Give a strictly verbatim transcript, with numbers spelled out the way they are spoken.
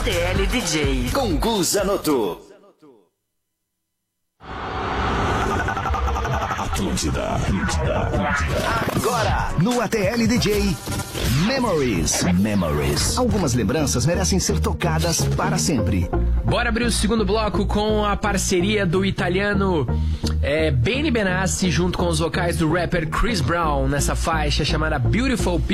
T L D J com Gu Zanotto. Atlântida, Atlântida, Atlântida. Agora, no A T L D J, Memories. Memories. Algumas lembranças merecem ser tocadas para sempre. Bora abrir o segundo bloco com a parceria do italiano é, Benny Benassi junto com os vocais do rapper Chris Brown nessa faixa chamada Beautiful People.